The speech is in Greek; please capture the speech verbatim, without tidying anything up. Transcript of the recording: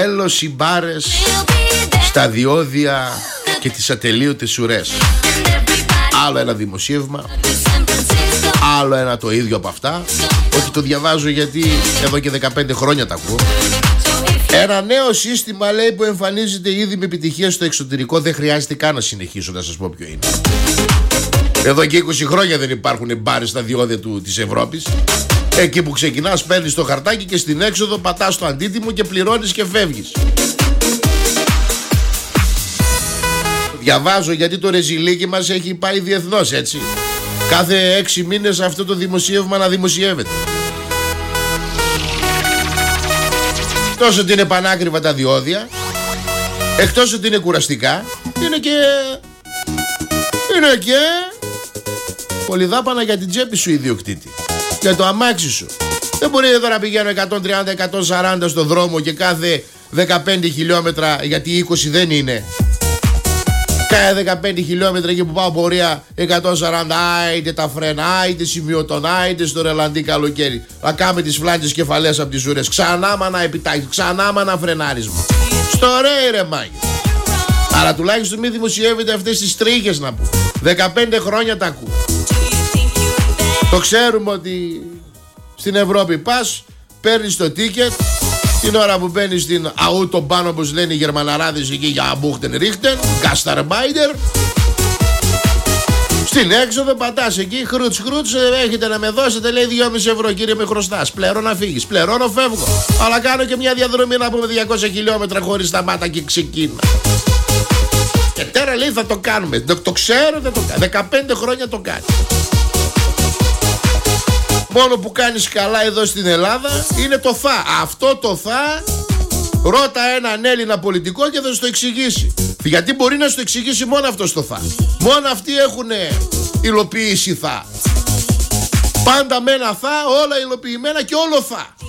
Τέλος οι μπάρες στα διόδια και τις ατελείωτες ουρές. Άλλο ένα δημοσίευμα, άλλο ένα το ίδιο από αυτά. Όχι, το διαβάζω γιατί εδώ και δεκαπέντε χρόνια τα ακούω. Ένα νέο σύστημα, λέει, που εμφανίζεται ήδη με επιτυχία στο εξωτερικό. Δεν χρειάζεται καν να συνεχίσω να σας πω ποιο είναι. Εδώ και είκοσι χρόνια δεν υπάρχουν μπάρες στα διόδια του, της Ευρώπης. Εκεί που ξεκινάς, παίρνεις το χαρτάκι και στην έξοδο πατάς το αντίτιμο και πληρώνεις και φεύγεις. Διαβάζω γιατί το ρεζιλίκι μας έχει πάει διεθνώς, έτσι. Κάθε έξι μήνες αυτό το δημοσίευμα να δημοσιεύεται. Εκτός ότι είναι πανάκριβα τα διόδια, εκτός ότι είναι κουραστικά, είναι και... είναι και... πολυδάπανα για την τσέπη σου, ιδιοκτήτη. Για το αμάξι σου. Δεν μπορεί εδώ να πηγαίνω εκατόν τριάντα με εκατόν σαράντα στο δρόμο και κάθε δεκαπέντε χιλιόμετρα, γιατί είκοσι δεν είναι, κάθε δεκαπέντε χιλιόμετρα εκεί που πάω πορεία εκατόν σαράντα, άιντε τα φρένα, άιντε σημειωτών, άιντε στο ρελαντί καλοκαίρι. Να κάμε τις φλάντζες κεφαλές από τις ουρές. Ξανά μα να επιτάξει, ξανά μα να φρενάρισμα. Στο ρε ρε μάγε. Άρα τουλάχιστον μην δημοσιεύετε αυτές τις τρίχες, να πω. δεκαπέντε χρόνια τα ακούω. Το ξέρουμε ότι στην Ευρώπη πας, παίρνεις το τίκετ, την ώρα που μπαίνεις στην Autobahn, όπως λένε οι Γερμαναράδες εκεί, για Buchten Richten, Gastarbeiter. Στην έξοδο πατάς εκεί, χρούτς χρούτς, έχετε να με δώσετε, λέει δυόμισι ευρώ, κύριε, με χρωστάς. Πληρώνω να φύγεις, πληρώνω, φεύγω. Αλλά κάνω και μια διαδρομή, να πούμε, διακόσια χιλιόμετρα χωρίς σταμάτα και ξεκίνα. Και τώρα, λέει, θα το κάνουμε. Το, το ξέρω, δεν το κάνω. δεκαπέντε χρόνια το κάνει. Μόνο που κάνεις καλά εδώ στην Ελλάδα είναι το θα. Αυτό το θα, ρώτα έναν Έλληνα πολιτικό και θα σου το εξηγήσει. Γιατί μπορεί να σου το εξηγήσει μόνο αυτό το θα. Μόνο αυτοί έχουν υλοποιήσει θα. Πάντα με ένα θα, όλα υλοποιημένα και όλο θα.